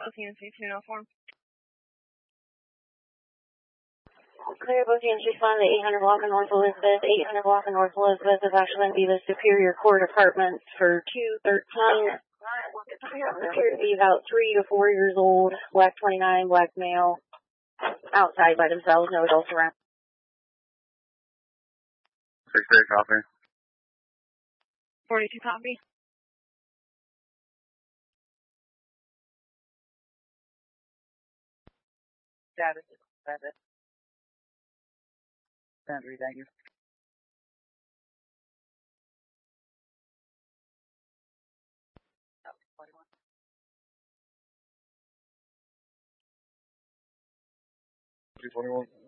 CNC 204. Clear both CNC fund, the 800 block in North Elizabeth. 800 block in North Elizabeth is actually going to be the Superior Court Apartments for 213. Appear to be about 3 to 4 years old, black 29, black male, outside by themselves, no adults around. 6-8 copy. 42 copy. Status is 7. Boundary dagger. Oh, 41. 221.